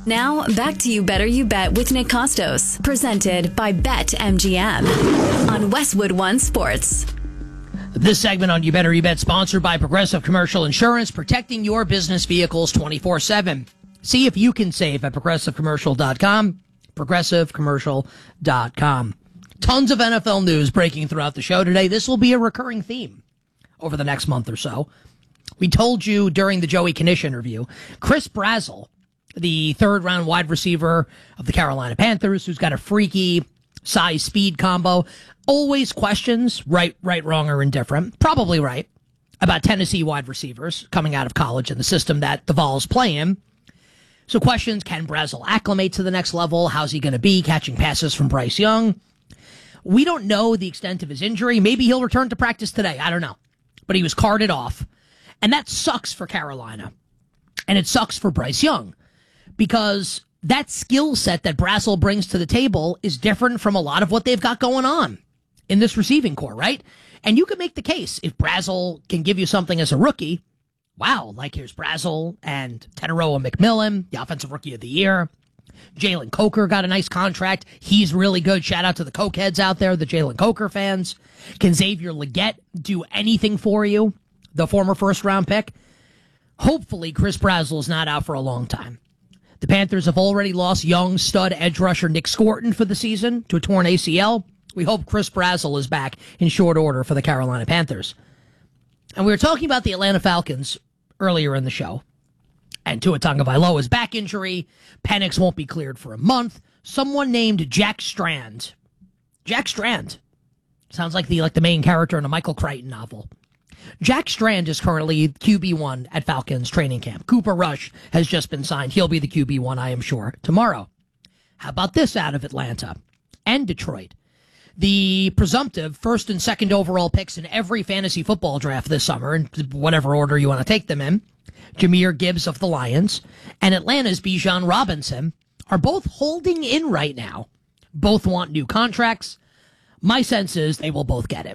Now, back to You Better You Bet with Nick Costos, presented by BetMGM on Westwood One Sports. This segment on You Better You Bet, sponsored by Progressive Commercial Insurance, protecting your business vehicles 24/7. See if you can save at progressivecommercial.com, progressivecommercial.com. Tons of NFL news breaking throughout the show today. This will be a recurring theme over the next month or so. We told you during the Joey Knish interview, Chris Brazzell, the third-round wide receiver of the Carolina Panthers, who's got a freaky size-speed combo, always questions, right, wrong, or indifferent, probably right, about Tennessee wide receivers coming out of college and the system that the Vols play in. So questions, can Brazzell acclimate to the next level? How's he going to be catching passes from Bryce Young? We don't know the extent of his injury. Maybe he'll return to practice today. I don't know. But he was carted off. And that sucks for Carolina. And it sucks for Bryce Young. Because that skill set that Brazzell brings to the table is different from a lot of what they've got going on in this receiving core, right? And you could make the case, if Brazzell can give you something as a rookie, wow, like here's Brazzell and Teteroa McMillan, the offensive rookie of the year. Jalen Coker got a nice contract. He's really good. Shout out to the Coke heads out there, the Jalen Coker fans. Can Xavier Legette do anything for you? The former first-round pick. Hopefully, Chris Brazzell is not out for a long time. The Panthers have already lost young stud edge rusher Nick Scorton for the season to a torn ACL. We hope Chris Brazzell is back in short order for the Carolina Panthers. And we were talking about the Atlanta Falcons earlier in the show. And Tua Tagovailoa's back injury. Penix won't be cleared for a month. Someone named Jack Strand. Jack Strand. Sounds like the main character in a Michael Crichton novel. Jack Strand is currently QB1 at Falcons training camp. Cooper Rush has just been signed. He'll be the QB1, I am sure, tomorrow. How about this out of Atlanta and Detroit? The presumptive first and second overall picks in every fantasy football draft this summer, in whatever order you want to take them in, Jahmyr Gibbs of the Lions and Atlanta's Bijan Robinson, are both holding in right now. Both want new contracts. My sense is they will both get it.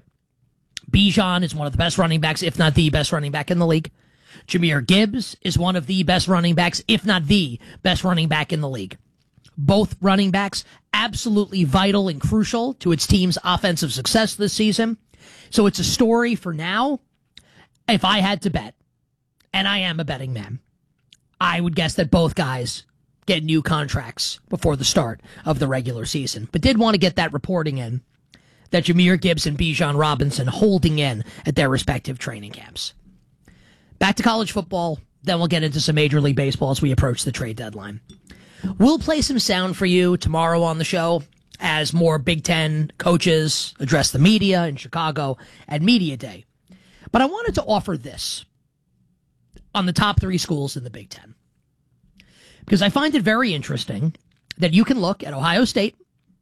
Bijan is one of the best running backs, if not the best running back in the league. Jahmyr Gibbs is one of the best running backs, if not the best running back in the league. Both running backs absolutely vital and crucial to its team's offensive success this season. So it's a story for now. If I had to bet, and I am a betting man, I would guess that both guys get new contracts before the start of the regular season. But did want to get that reporting in, that Jahmyr Gibbs and Bijan Robinson holding in at their respective training camps. Back to college football, then we'll get into some Major League Baseball as we approach the trade deadline. We'll play some sound for you tomorrow on the show as more Big Ten coaches address the media in Chicago at Media Day. But I wanted to offer this on the top three schools in the Big Ten, because I find it very interesting that you can look at Ohio State,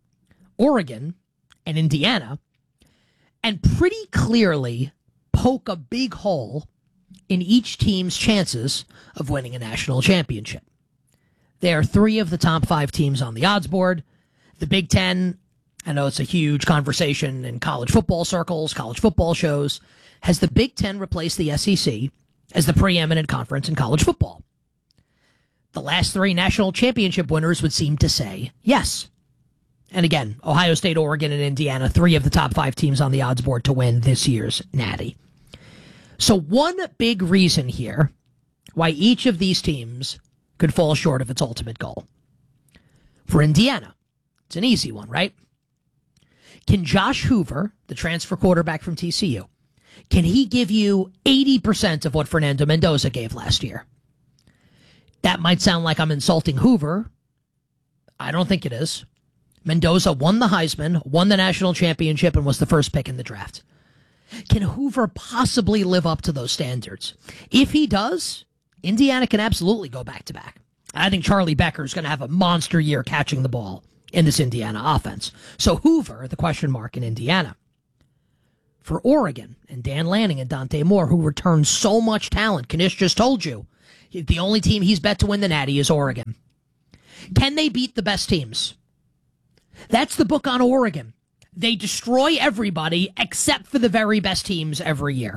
Oregon, and Indiana and pretty clearly poke a big hole in each team's chances of winning a national championship. They are three of the top five teams on the odds board. The Big Ten, I know it's a huge conversation in college football circles, college football shows. Has the Big Ten replaced the SEC as the preeminent conference in college football? The last three national championship winners would seem to say yes. And again, Ohio State, Oregon, and Indiana, three of the top five teams on the odds board to win this year's Natty. So one big reason here why each of these teams could fall short of its ultimate goal. For Indiana, it's an easy one, right? Can Josh Hoover, the transfer quarterback from TCU, can he give you 80% of what Fernando Mendoza gave last year? That might sound like I'm insulting Hoover. I don't think it is. Mendoza won the Heisman, won the national championship, and was the first pick in the draft. Can Hoover possibly live up to those standards? If he does, Indiana can absolutely go back-to-back. I think Charlie Becker is going to have a monster year catching the ball in this Indiana offense. So Hoover, the question mark in Indiana. For Oregon and Dan Lanning and Dante Moore, who returned so much talent, Knish just told you, the only team he's bet to win the Natty is Oregon. Can they beat the best teams? That's the book on Oregon. They destroy everybody except for the very best teams every year.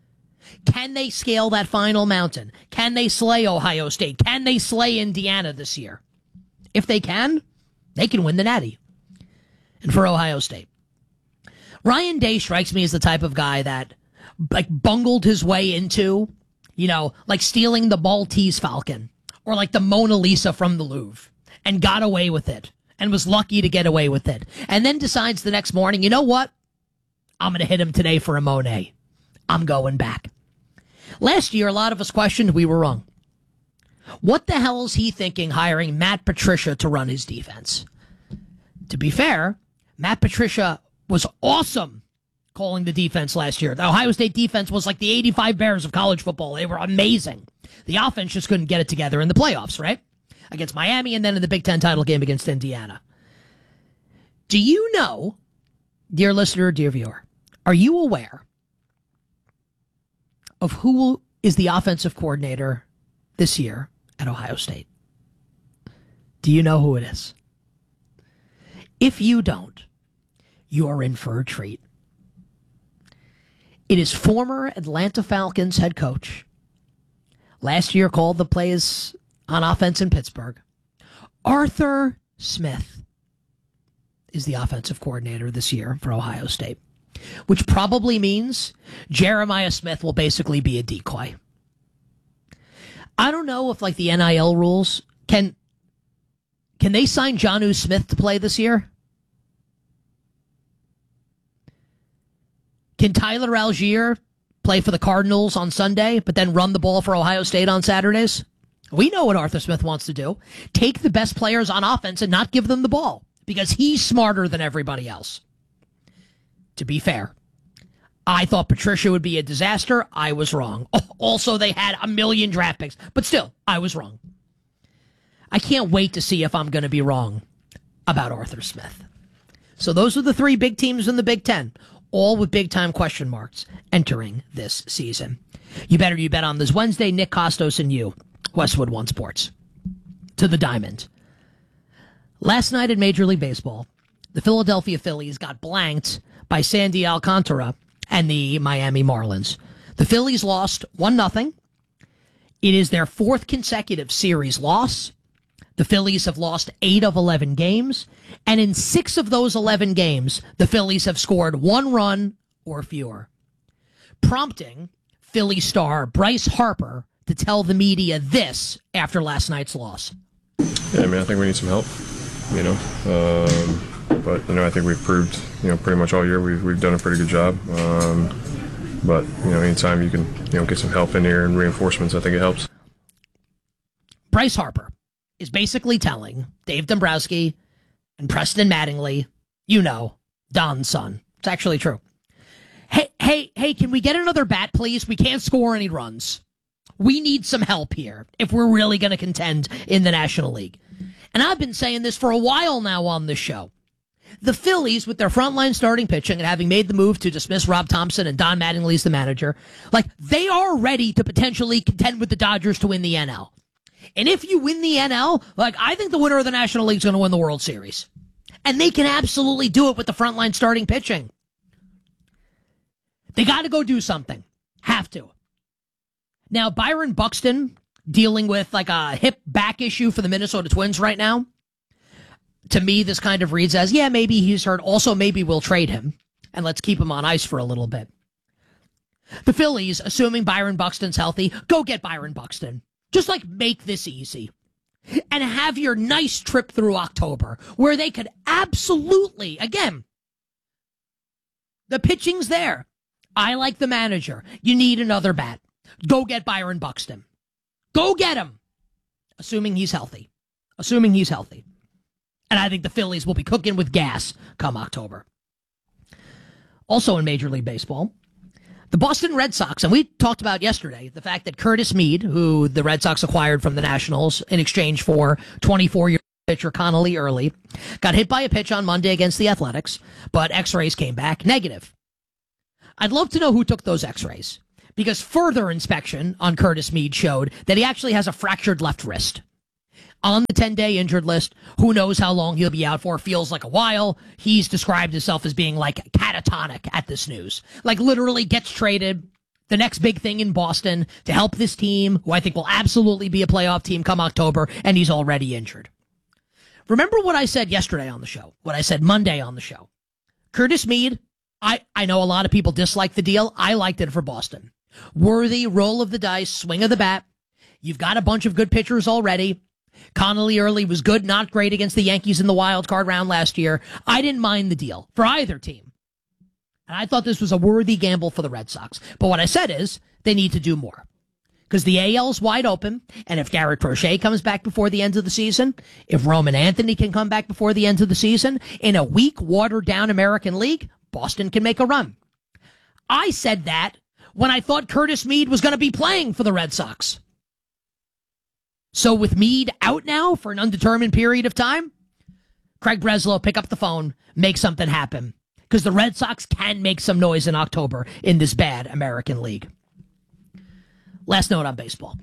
Can they scale that final mountain? Can they slay Ohio State? Can they slay Indiana this year? if they can win the Natty. And for Ohio State, Ryan Day strikes me as the type of guy that like bungled his way into, like stealing the Maltese Falcon or like the Mona Lisa from the Louvre and got away with it and was lucky to get away with it. And then decides the next morning, you know what? I'm going to hit him today for a Monet. I'm going back. Last year, a lot of us questioned we were wrong. What the hell is he thinking hiring Matt Patricia to run his defense? To be fair, Matt Patricia was awesome calling the defense last year. The Ohio State defense was like the 85 Bears of college football. They were amazing. The offense just couldn't get it together in the playoffs, right? Against Miami and then in the Big Ten title game against Indiana. Do you know, dear listener, dear viewer, are you aware of who is the offensive coordinator this year at Ohio State? Do you know who it is? If you don't, you are in for a treat. It is former Atlanta Falcons head coach. Last year called the plays on offense in Pittsburgh. Arthur Smith is the offensive coordinator this year for Ohio State, which probably means Jeremiah Smith will basically be a decoy. I don't know if like the NIL rules can they sign Jonnu Smith to play this year? Can Tyler Algier play for the Cardinals on Sunday, but then run the ball for Ohio State on Saturdays? We know what Arthur Smith wants to do. Take the best players on offense and not give them the ball because he's smarter than everybody else. To be fair, I thought Patricia would be a disaster. I was wrong. Also, they had 1 million draft picks, but still, I was wrong. I can't wait to see if I'm going to be wrong about Arthur Smith. So those are the 3 big teams in the Big Ten, all with big-time question marks entering this season. You bet on this Wednesday. Nick Kostos and you, Westwood One Sports. To the diamond. Last night in Major League Baseball, the Philadelphia Phillies got blanked by Sandy Alcantara and the Miami Marlins. The Phillies lost 1-0. It is their 4th consecutive series loss. The Phillies have lost 8 of 11 games, and in 6 of those 11 games, the Phillies have scored 1 run or fewer, prompting Philly star Bryce Harper to tell the media this after last night's loss. Yeah, I think we need some help, but I think we've proved, pretty much all year we've done a pretty good job. But anytime you can, get some help in here and reinforcements, I think it helps. Bryce Harper is basically telling Dave Dombrowski and Preston Mattingly, Don's son. It's actually true. Hey, can we get another bat, please? We can't score any runs. We need some help here if we're really going to contend in the National League. And I've been saying this for a while now on this show. The Phillies, with their frontline starting pitching and having made the move to dismiss Rob Thompson and Don Mattingly's the manager, they are ready to potentially contend with the Dodgers to win the NL. And if you win the NL, I think the winner of the National League is going to win the World Series. And they can absolutely do it with the frontline starting pitching. They got to go do something. Have to. Now, Byron Buxton dealing with a hip back issue for the Minnesota Twins right now. To me, this kind of reads as, yeah, maybe he's hurt. Also, maybe we'll trade him and let's keep him on ice for a little bit. The Phillies, assuming Byron Buxton's healthy, go get Byron Buxton. Just make this easy and have your nice trip through October where they could absolutely, again, the pitching's there. I like the manager. You need another bat. Go get Byron Buxton. Go get him. Assuming he's healthy. And I think the Phillies will be cooking with gas come October. Also in Major League Baseball, the Boston Red Sox, and we talked about yesterday the fact that Curtis Mead, who the Red Sox acquired from the Nationals in exchange for 24-year pitcher Connolly Early, got hit by a pitch on Monday against the Athletics, but X-rays came back negative. I'd love to know who took those X-rays, because further inspection on Curtis Mead showed that he actually has a fractured left wrist. On the 10-day injured list, who knows how long he'll be out for, feels like a while. He's described himself as being catatonic at this news. Literally gets traded, the next big thing in Boston, to help this team, who I think will absolutely be a playoff team come October, and he's already injured. Remember what I said yesterday on the show, what I said Monday on the show. Curtis Mead, I know a lot of people dislike the deal. I liked it for Boston. Worthy, roll of the dice, swing of the bat. You've got a bunch of good pitchers already. Connolly early was good, not great against the Yankees in the wild card round last year. I didn't mind the deal for either team. And I thought this was a worthy gamble for the Red Sox. But what I said is they need to do more. Because the AL's wide open, and if Garrett Crochet comes back before the end of the season, if Roman Anthony can come back before the end of the season, in a weak, watered-down American League, Boston can make a run. I said that when I thought Curtis Mead was going to be playing for the Red Sox. So with Mead out now for an undetermined period of time, Craig Breslow, pick up the phone, make something happen. Because the Red Sox can make some noise in October in this bad American League. Last note on baseball.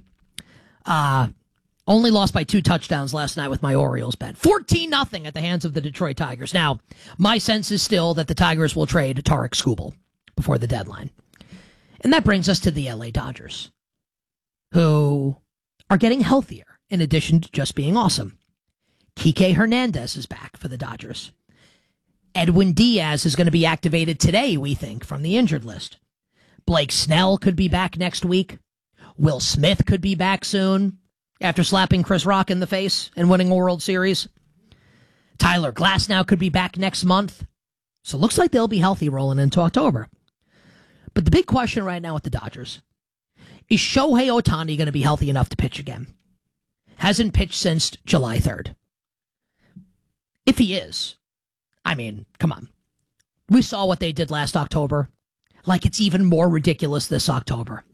Only lost by 2 touchdowns last night with my Orioles bet. 14-0 at the hands of the Detroit Tigers. Now, my sense is still that the Tigers will trade Tarek Skubal before the deadline. And that brings us to the LA Dodgers, who are getting healthier in addition to just being awesome. Kike Hernandez is back for the Dodgers. Edwin Diaz is going to be activated today, we think, from the injured list. Blake Snell could be back next week. Will Smith could be back soon after slapping Chris Rock in the face and winning a World Series. Tyler Glasnow could be back next month. So it looks like they'll be healthy rolling into October. But the big question right now with the Dodgers is Shohei Ohtani going to be healthy enough to pitch again? Hasn't pitched since July 3rd. If he is, I mean, come on. We saw what they did last October. Like it's even more ridiculous this October.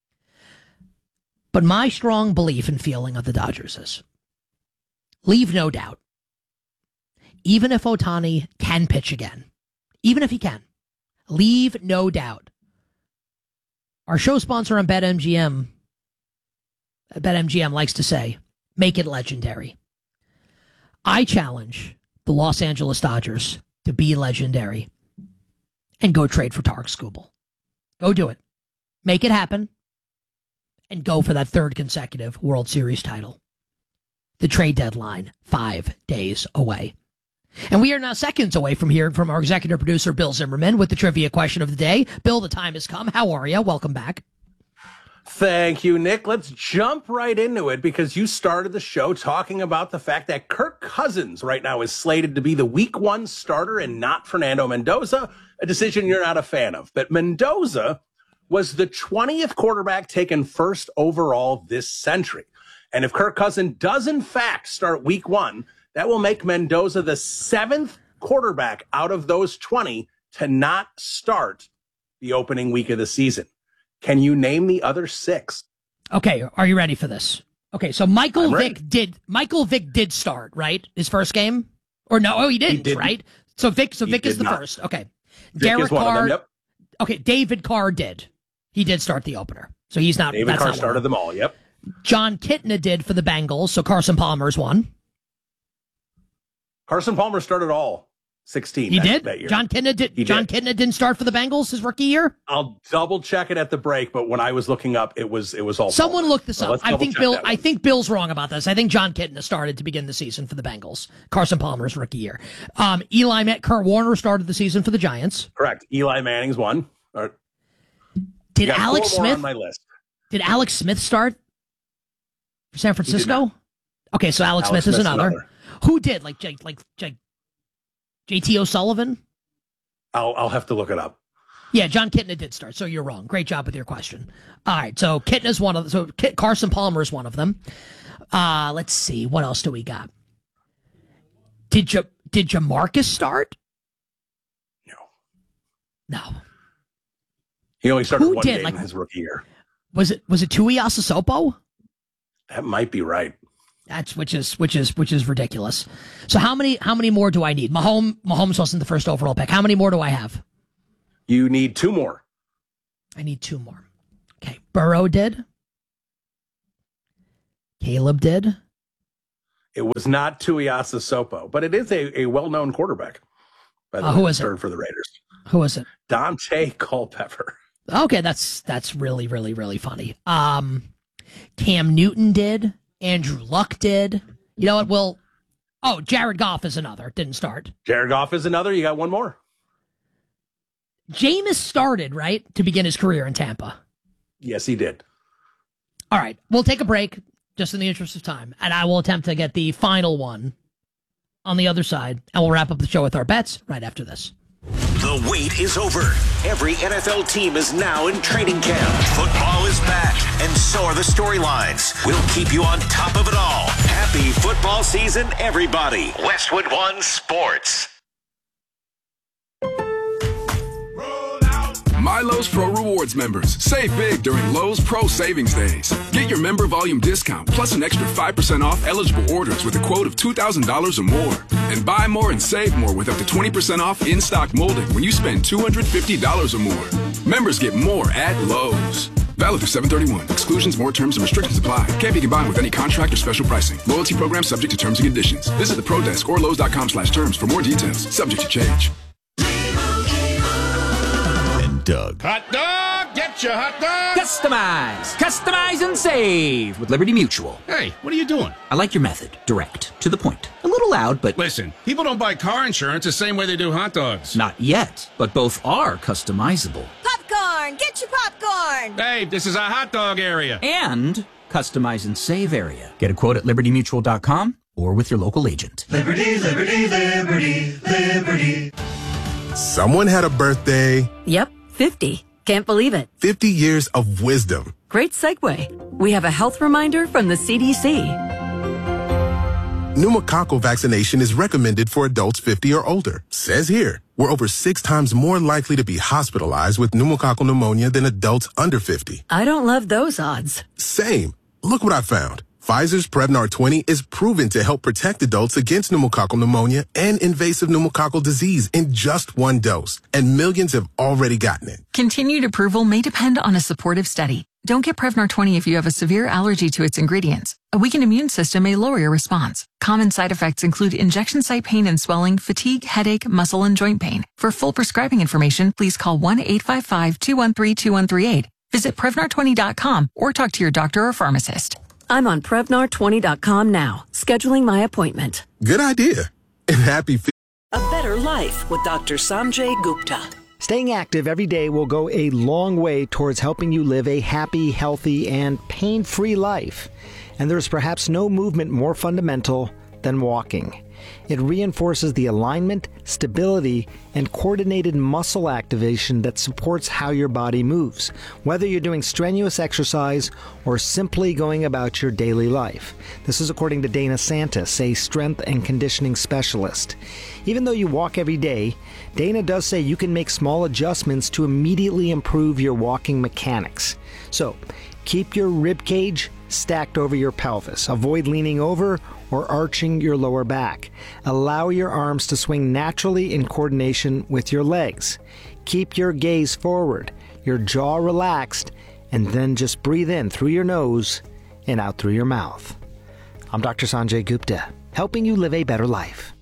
But my strong belief and feeling of the Dodgers is, leave no doubt, even if Ohtani can pitch again, even if he can, leave no doubt. Our show sponsor on BetMGM likes to say, make it legendary. I challenge the Los Angeles Dodgers to be legendary and go trade for Tarek Skubal. Go do it. Make it happen. And go for that 3rd consecutive World Series title. The trade deadline, 5 days away. And we are now seconds away from hearing from our executive producer, Bill Zimmerman, with the trivia question of the day. Bill, the time has come. How are you? Welcome back. Thank you, Nick. Let's jump right into it because you started the show talking about the fact that Kirk Cousins right now is slated to be the Week 1 starter and not Fernando Mendoza, a decision you're not a fan of. But Mendoza was the 20th quarterback taken first overall this century. And if Kirk Cousins does in fact start Week 1, that will make Mendoza the 7th quarterback out of those 20 to not start the opening week of the season. Can you name the other 6? Okay, are you ready for this? Okay, so Michael Vick did start, right? His first game? Or no, he didn't, right? So Vick is the first. Okay. Derek Carr. Yep. Okay, David Carr did. He did start the opener. So he's not. David Carr started them all, yep. John Kitna did for the Bengals, so Carson Palmer's one. Carson Palmer started all 16. He did? That year. John Kitna Kitna didn't start for the Bengals his rookie year? I'll double check it at the break, but when I was looking up, it was all Someone Palmer. looked this up. I think Bill's wrong about this. I think John Kitna started to begin the season for the Bengals. Carson Palmer's rookie year. Kurt Warner started the season for the Giants. Correct. Eli Manning's one. Did Alex Smith on my list? Did Alex Smith start for San Francisco? Okay, so Alex Smith is another. Who did? Like JT O'Sullivan? I'll have to look it up. Yeah, John Kitna did start, so you're wrong. Great job with your question. All right, so Kitna's one of them. So Carson Palmer is one of them. Let's see, what else do we got? Did Jamarcus start? No. He only started one game in his rookie year. Was it Tui Asasopo? That might be right. That's which is ridiculous. So how many more do I need? Mahomes wasn't the first overall pick. How many more do I have? You need 2 more. I need 2 more. Okay. Burrow did. Caleb did. It was not Tuiasa Sopo, but it is a well-known quarterback. By the way, who is it? For the Raiders. Who is it? Dante Culpepper. Okay, that's really, really, really funny. Cam Newton did. Andrew Luck did. You know what? Oh, Jared Goff is another. Didn't start. Jared Goff is another. You got one more. Jameis started, right, to begin his career in Tampa. Yes, he did. All right, we'll take a break, just in the interest of time, and I will attempt to get the final one on the other side, and we'll wrap up the show with our bets right after this. The wait is over. Every NFL team is now in training camp. Football is back, and so are the storylines. We'll keep you on top of it all. Happy football season, everybody. Westwood One Sports. My Lowe's Pro Rewards members, save big during Lowe's Pro Savings Days. Get your member volume discount plus an extra 5% off eligible orders with a quote of $2,000 or more. And buy more and save more with up to 20% off in-stock molding when you spend $250 or more. Members get more at Lowe's. Valid through 7/31. Exclusions, more terms, and restrictions apply. Can't be combined with any contract or special pricing. Loyalty program subject to terms and conditions. Visit the Pro Desk or Lowe's.com/terms for more details. Subject to change. Doug. Hot dog! Get your hot dog! Customize and save with Liberty Mutual. Hey, what are you doing? I like your method. Direct. To the point. A little loud, but... Listen, people don't buy car insurance the same way they do hot dogs. Not yet, but both are customizable. Popcorn! Get your popcorn! Hey, this is a hot dog area. And customize and save area. Get a quote at libertymutual.com or with your local agent. Liberty, liberty, liberty, liberty. Someone had a birthday. Yep. 50. Can't believe it. 50 years of wisdom. Great segue. We have a health reminder from the CDC. Pneumococcal vaccination is recommended for adults 50 or older. Says here, we're over 6 times more likely to be hospitalized with pneumococcal pneumonia than adults under 50. I don't love those odds. Same. Look what I found. Pfizer's Prevnar 20 is proven to help protect adults against pneumococcal pneumonia and invasive pneumococcal disease in just 1 dose, and millions have already gotten it. Continued approval may depend on a supportive study. Don't get Prevnar 20 if you have a severe allergy to its ingredients. A weakened immune system may lower your response. Common side effects include injection site pain and swelling, fatigue, headache, muscle, and joint pain. For full prescribing information, please call 1-855-213-2138. Visit Prevnar20.com or talk to your doctor or pharmacist. I'm on Prevnar20.com now, scheduling my appointment. Good idea. And happy A better life with Dr. Sanjay Gupta. Staying active every day will go a long way towards helping you live a happy, healthy, and pain-free life. And there's perhaps no movement more fundamental than walking. It reinforces the alignment, stability, and coordinated muscle activation that supports how your body moves, whether you're doing strenuous exercise or simply going about your daily life. This is according to Dana Santis, a strength and conditioning specialist. Even though you walk every day, Dana does say you can make small adjustments to immediately improve your walking mechanics. So, keep your rib cage stacked over your pelvis. Avoid leaning over or arching your lower back. Allow your arms to swing naturally in coordination with your legs. Keep your gaze forward, your jaw relaxed, and then just breathe in through your nose and out through your mouth. I'm Dr. Sanjay Gupta, helping you live a better life.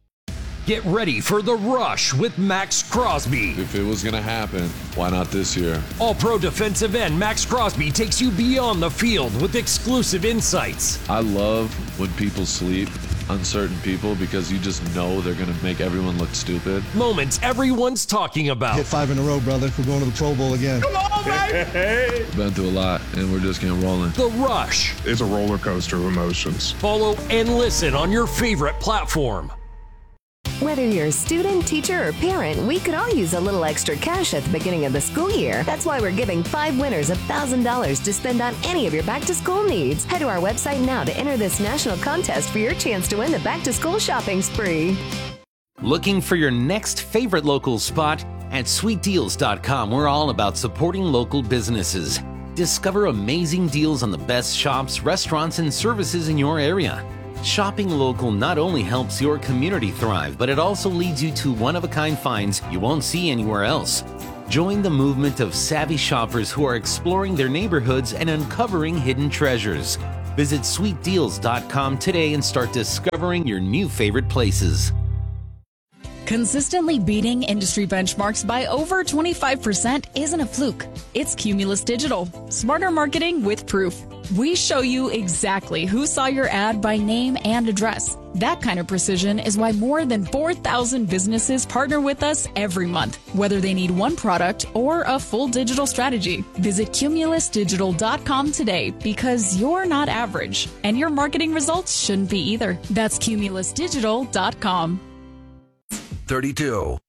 Get ready for The Rush with Max Crosby. If it was going to happen, why not this year? All-pro defensive end Max Crosby takes you beyond the field with exclusive insights. I love when people sleep on certain people because you just know they're going to make everyone look stupid. Moments everyone's talking about. Hit 5 in a row, brother. We're going to the Pro Bowl again. Come on, baby! Been through a lot, and we're just getting rolling. The Rush. It's a roller coaster of emotions. Follow and listen on your favorite platform. Whether you're a student, teacher, or parent, we could all use a little extra cash at the beginning of the school year. That's why we're giving 5 winners $1,000 to spend on any of your back-to-school needs. Head to our website now to enter this national contest for your chance to win the back-to-school shopping spree. Looking for your next favorite local spot? At SweetDeals.com, we're all about supporting local businesses. Discover amazing deals on the best shops, restaurants, and services in your area. Shopping local not only helps your community thrive, but it also leads you to one-of-a-kind finds you won't see anywhere else. Join the movement of savvy shoppers who are exploring their neighborhoods and uncovering hidden treasures. Visit SweetDeals.com today and start discovering your new favorite places. Consistently beating industry benchmarks by over 25% isn't a fluke. It's Cumulus Digital. Smarter marketing with proof. We show you exactly who saw your ad by name and address. That kind of precision is why more than 4,000 businesses partner with us every month, whether they need one product or a full digital strategy. Visit cumulusdigital.com today because you're not average, and your marketing results shouldn't be either. That's cumulusdigital.com. 32.